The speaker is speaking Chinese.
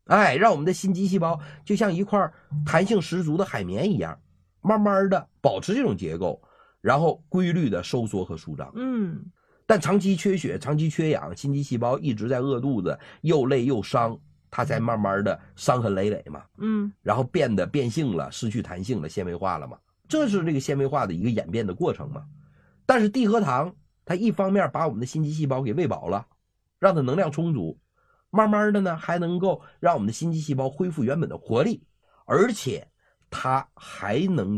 让我们的心肌细胞就像一块弹性十足的海绵一样，慢慢的保持这种结构，然后规律的收缩和舒张。但长期缺血、长期缺氧，心肌细胞一直在饿肚子，又累又伤，它才慢慢的伤痕累累嘛。然后变性了，失去弹性了，纤维化了嘛。这是这个纤维化的一个演变的过程嘛。但是地核糖它一方面把我们的心肌细胞给喂饱了，让它能量充足，慢慢的呢还能够让我们的心肌细胞恢复原本的活力，而且它还能